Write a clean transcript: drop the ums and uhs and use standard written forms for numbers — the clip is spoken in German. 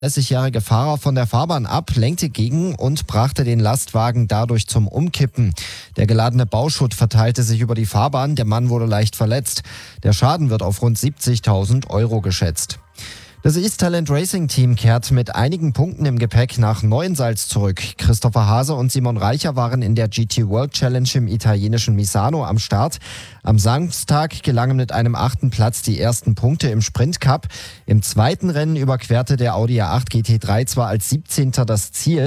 Der 30-jährige Fahrer von der Fahrbahn ab, lenkte gegen und brachte den Lastwagen dadurch zum Umkippen. Der geladene Bauschutt verteilte sich über die Fahrbahn, der Mann wurde leicht verletzt. Der Schaden wird auf rund 70.000 € geschätzt. Das East Talent Racing Team kehrt mit einigen Punkten im Gepäck nach Neuensalz zurück. Christopher Hase und Simon Reicher waren in der GT World Challenge im italienischen Misano am Start. Am Samstag gelangen mit einem 8. Platz die ersten Punkte im Sprint Cup. Im zweiten Rennen überquerte der Audi A8 GT3 zwar als 17. das Ziel,